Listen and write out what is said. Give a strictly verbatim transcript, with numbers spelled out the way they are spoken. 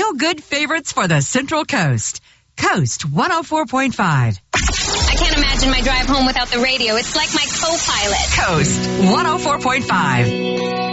feel-good favorites for the Central Coast. Coast one oh four point five. I can't imagine my drive home without the radio. It's like my co-pilot. Coast one oh four point five.